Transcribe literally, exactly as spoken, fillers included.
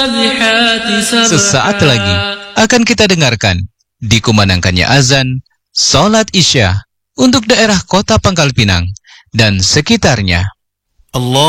Sesaat lagi akan kita dengarkan dikumandangkannya azan Salat Isya untuk daerah Kota Pangkal Pinang dan sekitarnya. Allah